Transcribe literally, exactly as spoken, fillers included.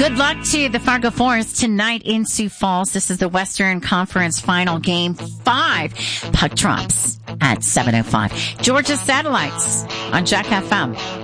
Good luck to the Fargo Forest tonight in Sioux Falls. This is the Western Conference Final Game five. Puck drops at seven oh five. Georgia Satellites on Jack F M.